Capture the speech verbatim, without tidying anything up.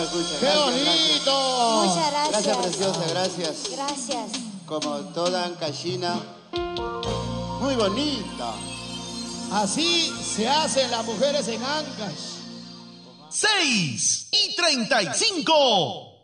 escucha. ¡Qué Gracias, bonito! Muchas gracias. Gracias, preciosa, gracias. Gracias. Como toda ancashina, muy bonita. Así se hacen las mujeres en Ancash. seis y treinta y cinco.